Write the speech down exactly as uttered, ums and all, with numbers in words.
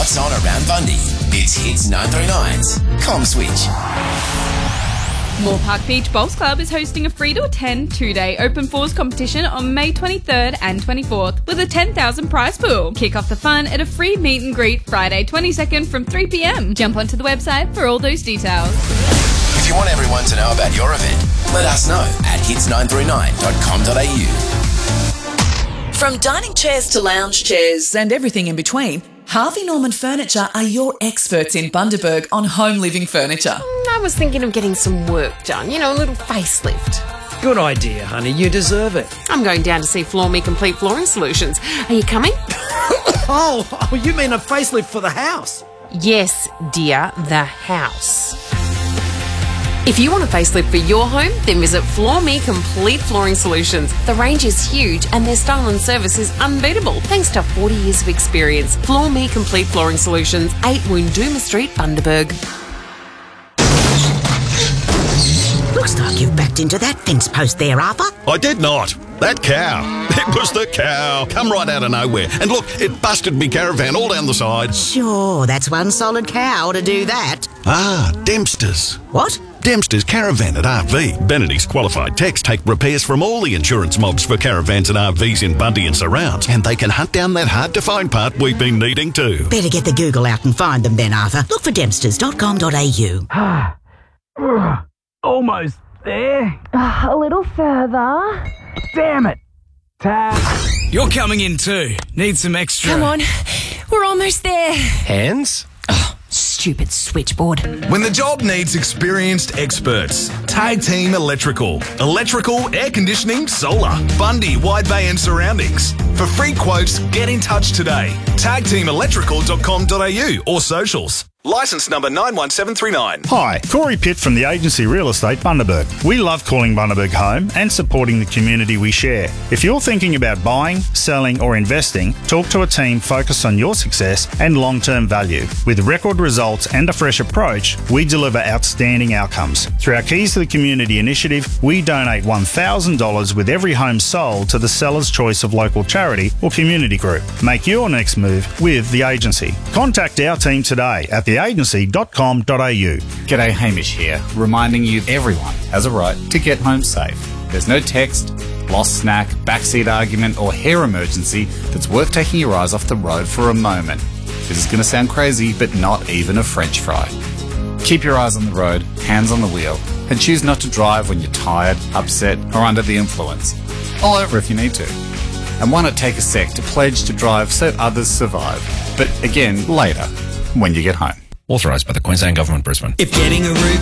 what's on around Bundy. It's Hits nine thirty-nine's Com Switch. Moore Park Beach Bowls Club is hosting a three to attend two-day open fours competition on May twenty-third and twenty-fourth with a ten thousand prize pool. Kick off the fun at a free meet and greet Friday twenty-second from three p.m. Jump onto the website for all those details. If you want everyone to know about your event, let us know at hits nine thirty-nine dot com dot a u. From dining chairs to lounge chairs and everything in between, Harvey Norman Furniture are your experts in Bundaberg on home living furniture. I was thinking of getting some work done, you know, a little facelift. Good idea, honey. You deserve it. I'm going down to see Floor Me Complete Flooring Solutions. Are you coming? oh, oh, you mean a facelift for the house? Yes, dear, the house. If you want a facelift for your home, then visit Floor Me Complete Flooring Solutions. The range is huge and their style and service is unbeatable. Thanks to forty years of experience. Floor Me Complete Flooring Solutions, eight Woondooma Street, Bundaberg. Looks like you've backed into that fence post there, Arthur. I did not. That cow. It was the cow. Come right out of nowhere. And look, it busted me caravan all down the side. Sure, that's one solid cow to do that. Ah, Dempster's. What? Dempster's Caravan at R V. Benedict's qualified techs take repairs from all the insurance mobs for caravans and R Vs in Bundy and surrounds, and they can hunt down that hard-to-find part we've been needing too. Better get the Google out and find them then, Arthur. Look for dempsters dot com dot a u. Almost there. Uh, a little further. Damn it. Tab. You're coming in too. Need some extra. Come on. We're almost there. Hands? Oh, stupid switchboard. When the job needs experienced experts, Tag Team Electrical. Electrical, air conditioning, solar. Bundy, Wide Bay and surroundings. For free quotes, get in touch today. tag team electrical dot com dot a u or socials. Licence number nine one seven three nine. Hi, Corey Pitt from the agency Real Estate Bundaberg. We love calling Bundaberg home and supporting the community we share. If you're thinking about buying, selling or investing, talk to a team focused on your success and long-term value. With record results and a fresh approach, we deliver outstanding outcomes. Through our Keys to the Community initiative, we donate one thousand dollars with every home sold to the seller's choice of local charity or community group. Make your next move with the agency. Contact our team today at the agency dot com dot a u. G'day, Hamish here, reminding you everyone has a right to get home safe. There's no text, lost snack, backseat argument or hair emergency that's worth taking your eyes off the road for a moment. This is going to sound crazy, but not even a French fry. Keep your eyes on the road, hands on the wheel, and choose not to drive when you're tired, upset or under the influence. Pull over if you need to. And why not take a sec to pledge to drive so others survive? But again, later, when you get home. Authorised by the Queensland Government, Brisbane. If getting a root